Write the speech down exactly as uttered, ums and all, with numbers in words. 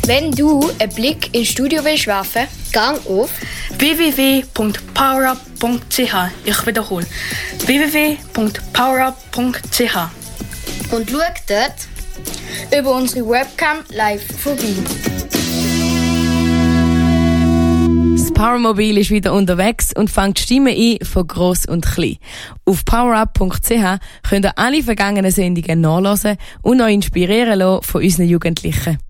Wenn du einen Blick ins Studio willst werfen, gang auf w w w punkt powerup punkt c h. Ich wiederhole. w w w punkt powerup punkt c h. und schau dort über unsere Webcam live vorbei. Das Powermobil ist wieder unterwegs und fängt Stimmen ein von gross und klein. Auf powerup punkt c h könnt ihr alle vergangenen Sendungen nachhören und euch inspirieren lassen von unseren Jugendlichen.